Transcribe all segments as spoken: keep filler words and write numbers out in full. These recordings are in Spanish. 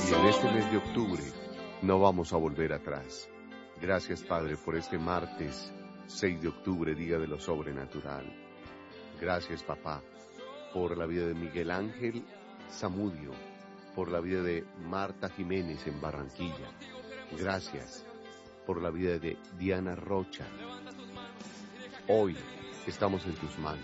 Y en este mes de octubre no vamos a volver atrás. Gracias, Padre, por este martes seis de octubre, Día de lo Sobrenatural. Gracias, Papá, por la vida de Miguel Ángel Zamudio, por la vida de Marta Jiménez en Barranquilla. Gracias por la vida de Diana Rocha. Hoy estamos en tus manos.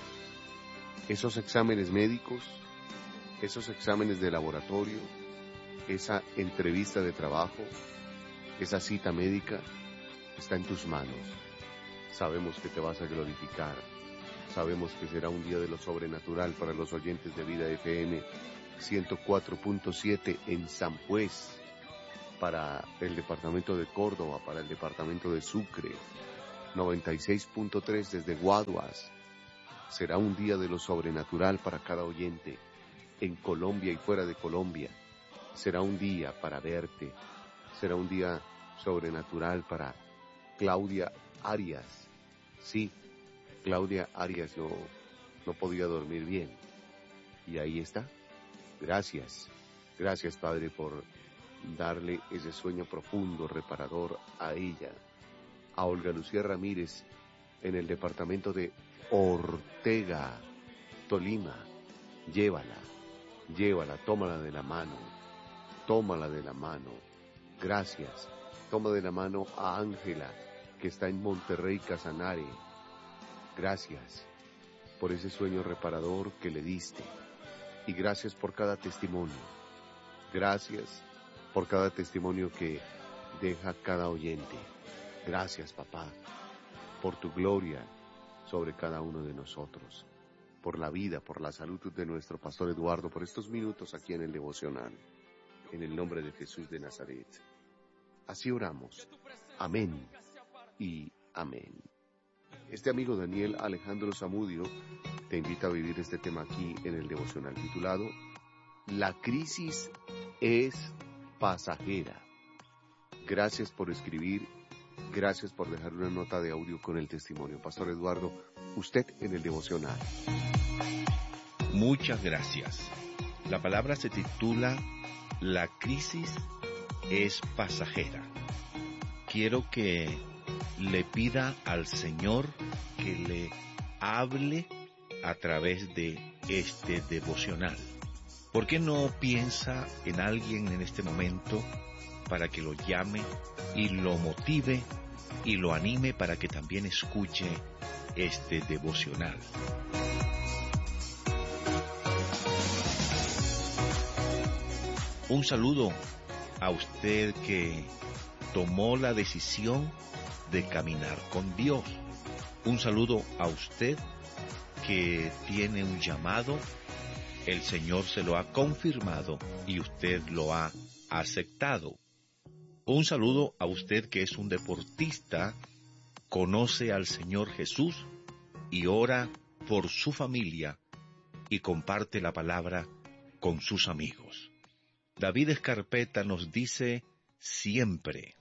Esos exámenes médicos, esos exámenes de laboratorio, esa entrevista de trabajo, esa cita médica, está en tus manos. Sabemos que te vas a glorificar. Sabemos que será un día de lo sobrenatural para los oyentes de Vida F M ciento cuatro punto siete en San Juez, para el departamento de Córdoba, para el departamento de Sucre, noventa y seis punto tres desde Guaduas. Será un día de lo sobrenatural para cada oyente, en Colombia y fuera de Colombia. Será un día para verte. Será un día sobrenatural para Claudia Arias. Sí, Claudia Arias no, no podía dormir bien. Y ahí está. Gracias. Gracias, Padre, por darle ese sueño profundo, reparador a ella. A Olga Lucía Ramírez, en el departamento de Ortega, Tolima. Llévala, llévala, tómala de la mano, tómala de la mano. Gracias. Toma de la mano a Ángela, que está en Monterrey, Casanare. Gracias por ese sueño reparador que le diste. Y gracias por cada testimonio. Gracias por cada testimonio que deja cada oyente. Gracias, Papá, por tu gloria sobre cada uno de nosotros, por la vida, por la salud de nuestro pastor Eduardo, por estos minutos aquí en el devocional, en el nombre de Jesús de Nazaret. Así oramos. Amén y amén. Este amigo Daniel Alejandro Zamudio te invita a vivir este tema aquí en el devocional titulado La crisis es pasajera. Gracias por escribir, gracias por dejar una nota de audio con el testimonio. Pastor Eduardo, usted en el devocional. Muchas gracias. La palabra se titula La crisis es pasajera. Quiero que le pida al Señor que le hable a través de este devocional. ¿Por qué no piensa en alguien en este momento para que lo llame y lo motive y lo anime para que también escuche este devocional? Un saludo a usted que tomó la decisión de caminar con Dios. Un saludo a usted que tiene un llamado, el Señor se lo ha confirmado y usted lo ha aceptado. Un saludo a usted que es un deportista, conoce al Señor Jesús y ora por su familia y comparte la palabra con sus amigos. David Escarpeta nos dice siempre,